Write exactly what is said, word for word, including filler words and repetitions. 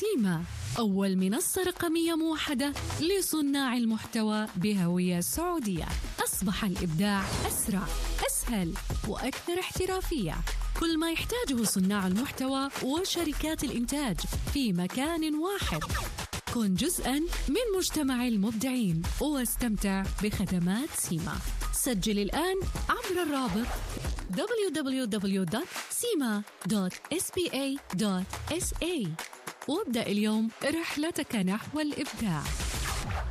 سيما، أول منصة رقمية موحدة لصناع المحتوى بهوية سعودية. أصبح الإبداع أسرع، أسهل، وأكثر احترافية. كل ما يحتاجه صناع المحتوى وشركات الإنتاج في مكان واحد. كن جزءاً من مجتمع المبدعين واستمتع بخدمات سيما. سجل الآن عبر الرابط دبليو دبليو دبليو دوت سيما دوت إس بي إيه دوت إس إيه وابدأ اليوم رحلتك نحو الإبداع.